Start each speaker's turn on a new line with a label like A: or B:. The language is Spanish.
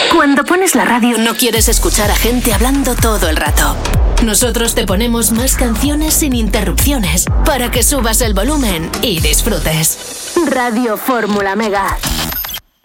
A: Cuando pones la radio no quieres escuchar a gente hablando todo el rato. Nosotros te ponemos más canciones sin interrupciones para que subas el volumen y disfrutes. Radio Fórmula Mega.